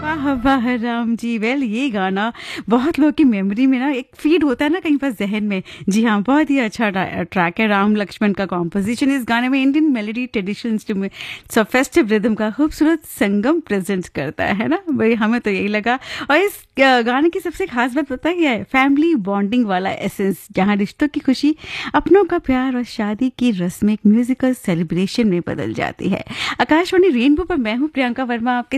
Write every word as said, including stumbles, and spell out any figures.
वाह वाह राम जी। वेल ये गाना बहुत लोगों की मेमोरी में ना एक फीड होता है ना कहीं पर जहन में। जी हाँ, बहुत ही अच्छा ट्रैक है। राम लक्ष्मण का कॉम्पोजिशन इस गाने में इंडियन मेलोडी ट्रेडिशंस में सब फेस्टिव रिदम का खूबसूरत संगम प्रेजेंट करता है ना भाई, हमें तो यही लगा। और इस गाने की सबसे खास बात पता क्या है? फैमिली बॉन्डिंग वाला एसेंस, जहाँ रिश्तों की खुशी, अपनों का प्यार और शादी की रस्म एक म्यूजिकल सेलिब्रेशन में बदल जाती है। आकाशवाणी रेनबो पर मैं हूँ प्रियंका वर्मा, आपके